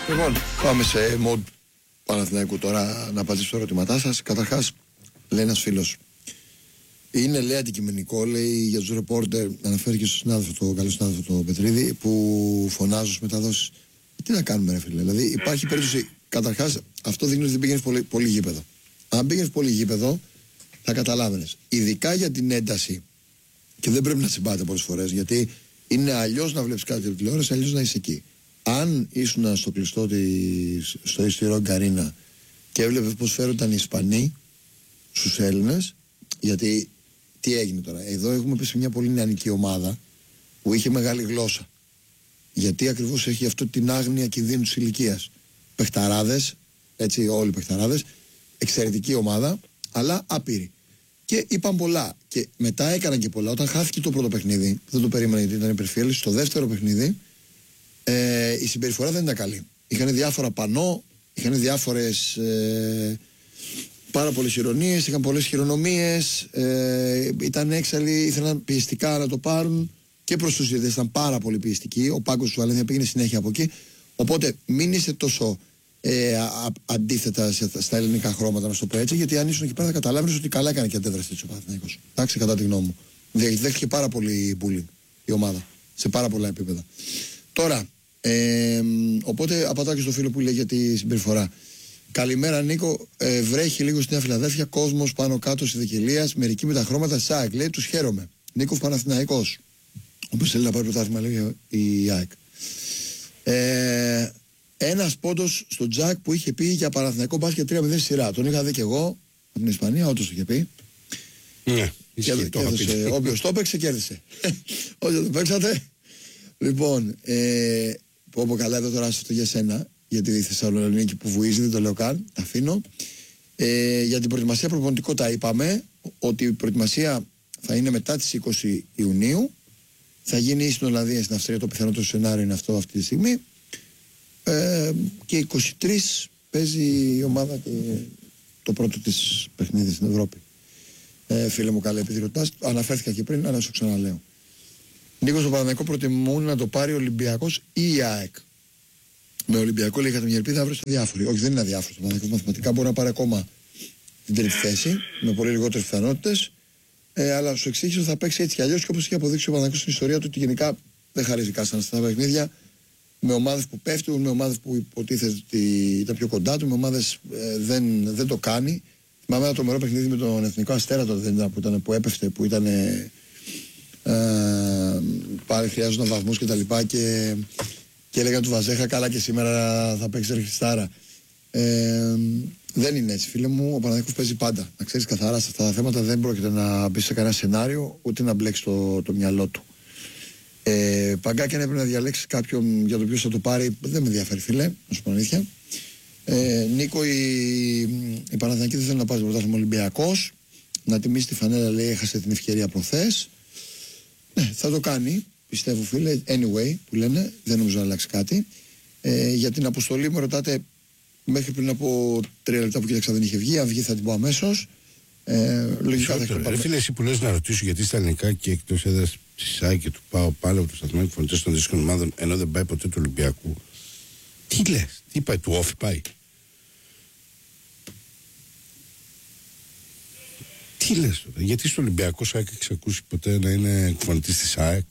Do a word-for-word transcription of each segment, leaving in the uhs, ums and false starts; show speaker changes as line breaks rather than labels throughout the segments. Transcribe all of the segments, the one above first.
Λοιπόν, πάμε σε mode Παναθηναϊκού τώρα να απαντήσω στα ερωτήματά σας. Καταρχάς, λέει ένας φίλος, είναι λέει αντικειμενικό, λέει για τους ρεπόρτερ, αναφέρει και στον συνάδελφο, το καλό συνάδελφο το Πετρίδη, που φωνάζουν στις μεταδόσεις. Τι να κάνουμε, ρε φίλε. Δηλαδή, υπάρχει περίπτωση, καταρχάς, αυτό δείχνει ότι δεν πήγαινες πολύ, πολύ γήπεδο. Αν πήγαινες πολύ γήπεδο, θα καταλάβαινες. Ειδικά για την ένταση, και δεν πρέπει να συμπάτε πολλές φορές, γιατί είναι αλλιώς να βλέπεις κάτι από τηλεόραση, αλλιώς να είσαι εκεί. Αν ήσουν στο κλειστό της, στο ειστήριο Γκαρίνα και έβλεπες πώς φέρονταν οι Ισπανοί στους Έλληνες, γιατί τι έγινε τώρα, εδώ έχουμε πει σε μια πολύ νεανική ομάδα που είχε μεγάλη γλώσσα, γιατί ακριβώς έχει αυτό την άγνοια κινδύνου της ηλικίας. Παιχταράδες, έτσι όλοι οι παιχταράδες, εξαιρετική ομάδα, αλλά άπειροι. Και είπαν πολλά. Και μετά έκαναν και πολλά. Όταν χάθηκε το πρώτο παιχνίδι, δεν το περίμενα γιατί ήταν υπερφιέλης, στο δεύτερο παιχνίδι ε, η συμπεριφορά δεν ήταν καλή. Είχαν διάφορα πανό, είχαν διάφορες ε, πάρα πολλές ηρωνίες, είχαν πολλές χειρονομίες, ε, ήταν έξαλλοι, ήθελαν πιεστικά να το πάρουν και προς τους διαιτητές ήταν πάρα πολύ πιεστικοί. Ο Πάγκος του Βαλένθια πήγαινε συνέχεια από εκεί. Οπότε μην είστε τόσο ε, α, αντίθετα στα ελληνικά χρώματα, να σου το πω έτσι, γιατί αν ήσουν εκεί πέρα θα καταλάβεις ότι καλά έκανε και αντέδρασε έτσι ο Παναθηναϊκός. Εντάξει, κατά τη γνώμη μου. Δέχτηκε πάρα πολύ bullying η ομάδα σε πάρα πολλά επίπεδα. Τώρα, ε, οπότε απαντάω και στο φίλο που λέει για τη συμπεριφορά. Καλημέρα Νίκο, ε, βρέχει λίγο στη Νέα Φιλαδέλφια, κόσμος πάνω κάτω στη Δεκελίας, μερικοί με τα χρώματα ΣΑΕΚ, λέει, τους χαίρομαι. Νίκος Παναθηναϊκός, όπως θέλει να πάρει πρωτάθλημα, λέει η ΑΕΚ. Ε, ένας πόντος στο Τζακ που είχε πει για Παναθηναϊκό μπάσκετ τρία μηδέν σειρά. Τον είχα δει και εγώ από την Ισπανία, όντως το είχε πει.
Ναι,
ισχύει, το κέρδισε, όποιος το έπαιξε, κέρδισε. Όσοι το παίξατε. Λοιπόν, ε, πω πω καλά εδώ τώρα αυτό για σένα, γιατί η Θεσσαλονίκη που βουίζει, δεν το λέω καν, τα αφήνω. Ε, για την προετοιμασία προπονητικότητα είπαμε ότι η προετοιμασία θα είναι μετά τις είκοσι Ιουνίου. Θα γίνει στην Ολλανδία, στην Αυστρία, το πιθανότερο σενάριο είναι αυτό αυτή τη στιγμή. Ε, και είκοσι τρεις παίζει η ομάδα και το πρώτο της παιχνίδι στην Ευρώπη. Ε, φίλε μου, καλά, επειδή ρωτάς, αναφέρθηκα και πριν, αλλά σου ξαναλέω. Νίκο, στο Παναθηναϊκό προτιμούν να το πάρει ο Ολυμπιακός ή η ΑΕΚ. Με Ολυμπιακό λέει είχατε μια ελπίδα, αύριο στο διάφοροι. Όχι, δεν είναι αδιάφορο. Το Παναθηναϊκός μαθηματικά μπορεί να πάρει ακόμα την τρίτη θέση, με πολύ λιγότερες πιθανότητες. Ε, αλλά σου εξήγησε ότι θα παίξει έτσι κι αλλιώς, και όπως είχε αποδείξει ο Παναθηναϊκός στην ιστορία του, ότι γενικά δεν χαρίζει κάσανα στα παιχνίδια. Με ομάδες που πέφτουν, με ομάδες που υποτίθεται ότι ήταν πιο κοντά του, με ομάδες ε, δεν, δεν το κάνει. Θυμάμαι ένα τρομερό παιχνίδι με τον Εθνικό Αστέρα τότε, δεν ήταν, που, ήταν, που έπεφτε, που ήταν. Ε, ε, πάλι χρειάζονταν βαθμούς και τα λοιπά και, και έλεγαν του Βαζέχα, καλά και σήμερα θα παίξει Χριστάρα. Ε, δεν είναι έτσι, φίλε μου. Ο Παναθηναϊκός παίζει πάντα. Να ξέρεις καθαρά σε αυτά τα θέματα, δεν πρόκειται να μπει σε κανένα σενάριο ούτε να μπλέξει το, το μυαλό του. Ε, Παγκάκι, αν έπρεπε να διαλέξει κάποιον για το ποιος θα το πάρει, δεν με ενδιαφέρει, φίλε, να σου πω αλήθεια. Ε, Νίκο, η, η Παναθηναϊκή δεν θέλει να πάρει το πρωτάθλημα Ολυμπιακός. Να τιμήσει τη φανέλα, λέει, έχασε την ευκαιρία προχθές. Ναι, θα το κάνει, πιστεύω, φίλε. Anyway, που λένε, δεν νομίζω να αλλάξει κάτι. Ε, για την αποστολή μου ρωτάτε, μέχρι πριν από τρία λεπτά που κοίταξα δεν είχε βγει. Αν βγει θα την πω αμέσως. Ε, λογικά θα
έχει. Φίλε, εσύ που λες να ρωτήσω γιατί στα ελληνικά και εκτός έδρας τη ΣΑΕ και του ΠΑΟ πάλι από του σταθμού φωνητές των δύσκολων ομάδων, ενώ δεν πάει ποτέ του Ολυμπιακού. Τι λες, τι πάει, του όφι πάει. Τι λες τώρα, γιατί στο Ολυμπιακό ΣΑΕΚ έχεις ακούσει ποτέ να είναι εκφωνητής της ΣΑΕΚ?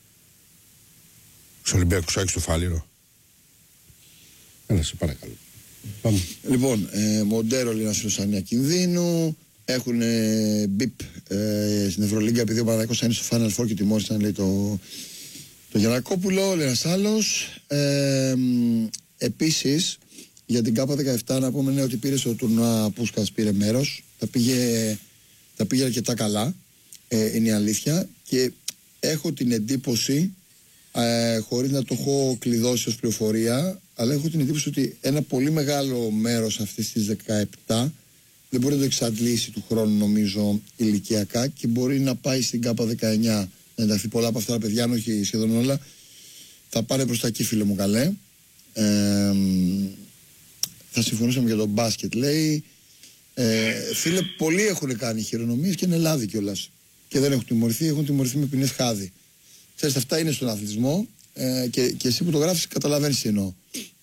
Στο Ολυμπιακό ΣΑΕΚ στο Φάληρο. Έλα, σε παρακαλώ. Πάμε.
Λοιπόν, ε, Μοντέρο λέει να συνοσανία κινδύνου. Έχουν ε, μπιπ ε, στην Ευρωλίγκα, επειδή ο Παναθηναϊκός θα είναι στο Final Four και τιμώρησαν, λέει, το, το Γιαννακόπουλο, λέει ένας άλλος. Ε, επίσης, για την ΚΑΠΑ δεκαεπτά να πούμε, ναι, ότι πήρε στο τουρνουά Πούσκας, πήρε μέρος. Τα πήγε, τα πήγε αρκετά καλά, ε, είναι η αλήθεια. Και έχω την εντύπωση, ε, χωρίς να το έχω κλειδώσει ως πληροφορία, αλλά έχω την εντύπωση ότι ένα πολύ μεγάλο μέρος αυτής της δεκαεπτά δεν μπορεί να το εξαντλήσει του χρόνου, νομίζω, ηλικιακά, και μπορεί να πάει στην ΚΑΠΑ δεκαεννιά. Να ενταχθεί πολλά από αυτά τα παιδιά, αν όχι σχεδόν όλα, θα πάνε προς τα εκεί, φίλε μου, καλέ. Ε, θα συμφωνούσαμε για τον μπάσκετ, λέει. Ε, φίλε, πολλοί έχουν κάνει χειρονομίες και είναι λάδι κιόλας. Και δεν έχουν τιμωρηθεί, έχουν τιμωρηθεί με ποινές χάδι. Ξέρεις, αυτά είναι στον αθλητισμό, ε, και, και εσύ που το γράφεις καταλαβαίνεις τι εννοώ.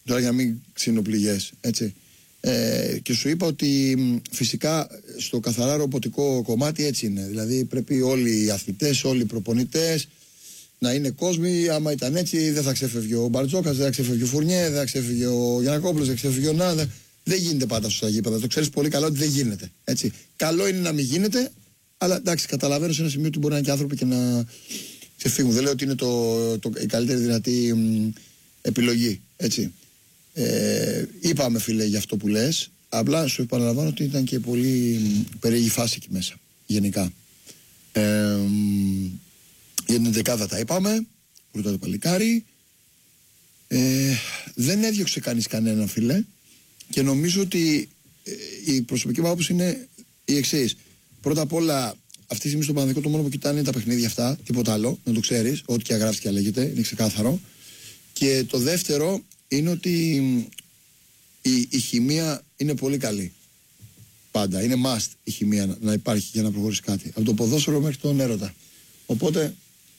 τώρα για να μην ξυνοπληγές, έτσι. Ε, και σου είπα ότι φυσικά στο καθαρά ρομποτικό κομμάτι έτσι είναι. Δηλαδή πρέπει όλοι οι αθλητές, όλοι οι προπονητές να είναι κόσμοι. Άμα ήταν έτσι, δεν θα ξέφευγε ο Μπαρτζόκας, δεν θα ξέφευγε ο Φουρνιέ, δεν θα ξέφευγε ο Γιαννακόπουλος, δεν θα ξέφευγε ο Νάδα. Δεν γίνεται πάντα στα γήπεδα. Το ξέρεις πολύ καλά ότι δεν γίνεται. Έτσι. Καλό είναι να μην γίνεται, αλλά εντάξει, καταλαβαίνω σε ένα σημείο ότι μπορεί να είναι και άνθρωποι και να ξεφύγουν. Δεν λέω ότι είναι το, το, η καλύτερη δυνατή μ, επιλογή. Έτσι. Ε, είπαμε, φίλε, για αυτό που λες. Απλά σου επαναλαμβάνω ότι ήταν και πολύ περίεργη φάση εκεί μέσα. Γενικά. Ε, για την δεκάδα τα είπαμε. Πρώτα το παλικάρι. Ε, δεν έδιωξε κανείς κανένα, φίλε. Και νομίζω ότι ε, η προσωπική μου άποψη είναι η εξής. Πρώτα απ' όλα, αυτή τη στιγμή στο Παναθηναϊκό το μόνο που κοιτάνε είναι τα παιχνίδια αυτά. Τίποτα άλλο. Να το ξέρεις. Ό,τι και αγράφει και λέγεται. Είναι ξεκάθαρο. Και το δεύτερο είναι ότι η, η χημεία είναι πολύ καλή. Πάντα. Είναι must η χημεία να, να υπάρχει για να προχωρήσει κάτι. Από το ποδόσφαιρο μέχρι τον έρωτα. Οπότε.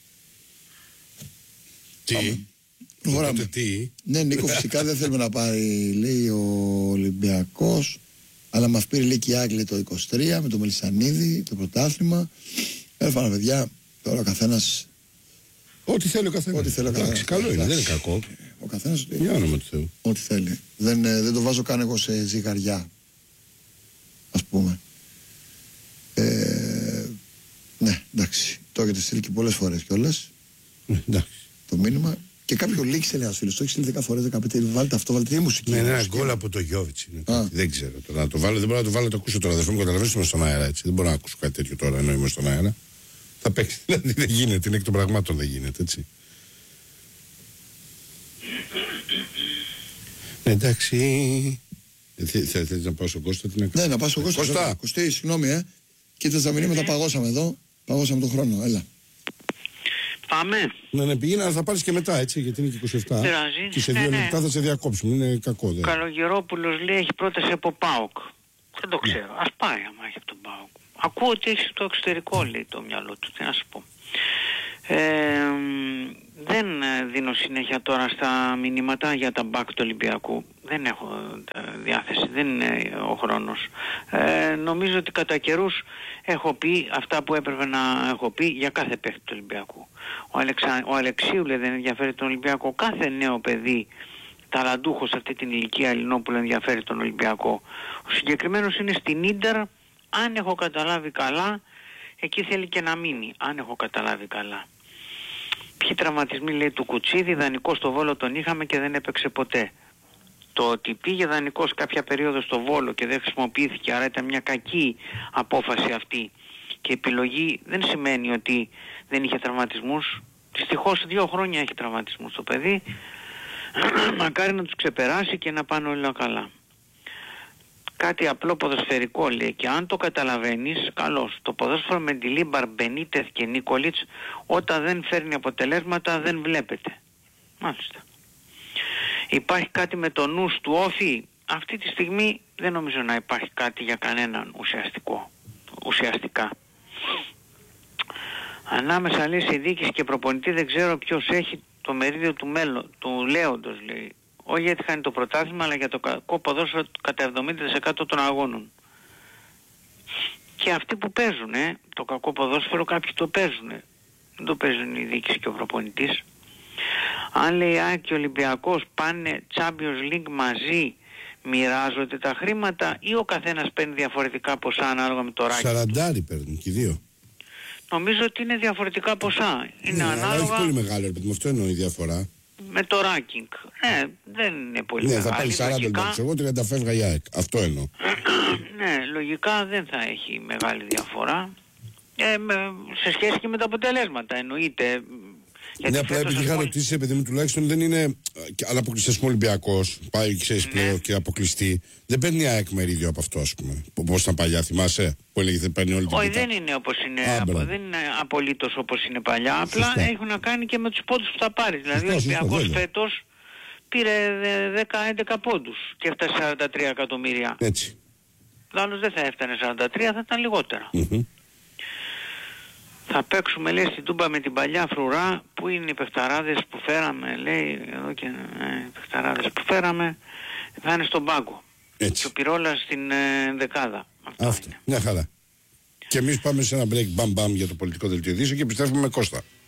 Τι.
Πάμε. Προχωράμε.
Τι.
Ναι, Νίκο, φυσικά δεν θέλουμε να πάρει, λέει, ο Ολυμπιακός. Αλλά μας πήρε, λέει, και η Άγγλη το είκοσι τρία με το Μελισσανίδη, το πρωτάθλημα. Έλφανα, παιδιά, τώρα ο καθένας.
Ό,τι θέλει ο καθένας.
Ό,τι θέλει ο καθένας.
Καλό είναι, δεν είναι κακό.
Ο καθένας.
Για όνομα του Θεού.
Ό,τι θέλει. Δεν, ε, δεν το βάζω καν εγώ σε ζυγαριά. Ας πούμε. Ε, ναι, εντάξει. Το έχετε στείλει και πολλές φορές κιόλας.
Εντάξει.
Το μήνυμα. Και κάποιο link σε λέει ένας φίλος. Το έχει στείλει δέκα φορές, δεκαπέντε. Βάλτε αυτό, βάλτε. Τι μουσική.
Ναι, είναι ένα γκολ από το Γιώβιτς. Δεν ξέρω τώρα. Να το βάλω, δεν μπορώ να το βάλω, το ακούσω τώρα. Δεν καταλαβαίνω, είμαι στον αέρα έτσι. Δεν μπορώ να ακούσω κάτι τέτοιο τώρα ενώ είμαι στον αέρα. Θα παίξει. Δηλαδή δεν γίνεται. Είναι εκ των πραγμάτων, δεν γίνεται έτσι. Ναι, εντάξει. Θέλετε να πάω στον Κώστα την
Ναι, να πάω στον Κώστα.
Κώστα.
Κωστή, συγγνώμη, ε. Κοίτας τα μηνύματα, παγώσαμε εδώ. Παγώσαμε τον χρόνο. Έλα.
Πάμε.
Ναι, ναι, πήγαινα, θα πάρεις και μετά, έτσι, γιατί είναι και είκοσι επτά.
Πειράζει.
Και σε
Ναι,
δύο
ναι.
λεπτά θα σε διακόψουμε. Είναι κακό, δεν.
Καλογερόπουλος λέει έχει πρόταση από ΠΑΟΚ. Δεν το ξέρω. Ας πάει άμα έχει από τον ΠΑΟΚ. Ακούω ότι έχει το εξωτερικό, λέει, το μυαλό του. Τι να σου πω. Ε, δεν δίνω συνέχεια τώρα στα μηνύματα για τα μπακ του Ολυμπιακού. Δεν έχω διάθεση, δεν είναι ο χρόνος. Ε, νομίζω ότι κατά καιρούς έχω πει αυτά που έπρεπε να έχω πει για κάθε παίκτη του Ολυμπιακού. Ο, Αλεξα... ο Αλεξίου, λέει, δεν ενδιαφέρει τον Ολυμπιακό. Κάθε νέο παιδί ταλαντούχος σε αυτή την ηλικία Ελληνόπουλο ενδιαφέρει τον Ολυμπιακό. Ο συγκεκριμένος είναι στην Ίντερ, αν έχω καταλάβει καλά. Εκεί θέλει και να μείνει, αν έχω καταλάβει καλά. Ποιοι τραυματισμοί, λέει, του Κουτσίδη, δανεικό στο Βόλο τον είχαμε και δεν έπαιξε ποτέ. Το ότι πήγε δανεικός κάποια περίοδο στο Βόλο και δεν χρησιμοποιήθηκε, άρα ήταν μια κακή απόφαση αυτή και επιλογή, δεν σημαίνει ότι δεν είχε τραυματισμούς. Δυστυχώς δύο χρόνια έχει τραυματισμούς το παιδί. Μακάρι να τους ξεπεράσει και να πάνε όλα καλά. Κάτι απλό ποδοσφαιρικό, λέει, και αν το καταλαβαίνεις, καλώς. Το ποδόσφαιρο με Ντιλίμπαρ, Μπενίτεθ και Νίκολιτς, όταν δεν φέρνει αποτελέσματα δεν βλέπετε. Μάλιστα. Υπάρχει κάτι με το νους του Όφη. Αυτή τη στιγμή δεν νομίζω να υπάρχει κάτι για κανέναν ουσιαστικό. Ουσιαστικά. Ανάμεσα, λέει, σε διοίκηση και προπονητή δεν ξέρω ποιος έχει το μερίδιο του, μέλλον, του λέοντος, λέει. Όχι γιατί χάνει το πρωτάθλημα, αλλά για το κακό ποδόσφαιρο κατά εβδομήντα τοις εκατό των αγώνων. Και αυτοί που παίζουν, ε, το κακό ποδόσφαιρο, κάποιοι το παίζουν. Δεν το παίζουν η διοίκηση και ο προπονητής. Αν, λέει, ΑΕΚ και ο Ολυμπιακός πάνε Champions League μαζί, μοιράζονται τα χρήματα ή ο καθένας παίρνει διαφορετικά ποσά ανάλογα με το ράκι?
Σαραντάρι παίρνουν και οι δύο.
Νομίζω ότι είναι διαφορετικά ποσά. Είναι,
ναι,
ανάλογα.
Αλλά όχι πολύ μεγάλο, ρε παιδί μου, αυτό εννοεί η διαφορά.
Με το ranking. Ναι, δεν είναι πολύ
ναι,
μεγάλη.
θα πάρει σαράντα λεπτά. Εγώ τριάντα φεύγα η ΑΕΚ. Αυτό εννοώ.
Ναι, λογικά δεν θα έχει μεγάλη διαφορά. Ε, με, σε σχέση και με τα αποτελέσματα, εννοείται.
Ναι, απλά επειδή είχα ρωτήσει, επειδή μου τουλάχιστον δεν είναι. Αλλά αποκλειστές μου Ολυμπιακός, πάει ξέρεις πλέον και αποκλειστεί. Δεν παίρνει η ΑΕΚ μερίδιο από αυτό, ας πούμε. Πώς ήταν παλιά, θυμάσαι. Που έλεγε δεν παίρνει όλη την
Όχι, δεν είναι όπως είναι. Α, απο, δεν είναι απολύτως όπως είναι παλιά. Απλά Φυστά. έχουν να κάνει και με τους πόντους που θα πάρει. Δηλαδή ο Ολυμπιακός φέτος πήρε δέκα έντεκα πόντους και έφτασε σαράντα τρία εκατομμύρια.
Έτσι.
Ο άλλος δεν θα έφτανε σαράντα τρία, θα ήταν λιγότερα.
Mm-hmm.
Θα παίξουμε, λέει, στην Τούμπα με την παλιά φρουρά, που είναι οι παιχταράδες που φέραμε, λέει, εδώ και ε, οι παιχταράδες που φέραμε, θα είναι στον πάγκο.
Έτσι.
Και ο Πυρόλας στην ε, δεκάδα. Αυτό,
Αυτό.
είναι.
Μια χαρά. Και εμείς πάμε σε ένα break μπαμ μπαμ για το πολιτικό δελτίο ειδήσεων και επιστρέφουμε με Κώστα.